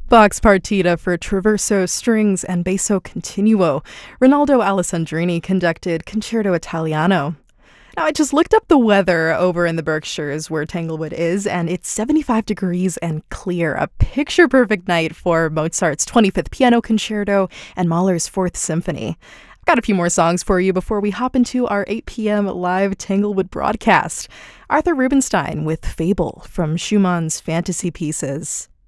Vox Partita for Traverso Strings and Basso Continuo. Rinaldo Alessandrini conducted Concerto Italiano. Now, I just looked up the weather over in the Berkshires where Tanglewood is, and it's 75 degrees and clear. A picture-perfect night for Mozart's 25th Piano Concerto and Mahler's 4th Symphony. I've got a few more songs for you before we hop into our 8 p.m. live Tanglewood broadcast. Arthur Rubinstein with Fable from Schumann's Fantasy Pieces.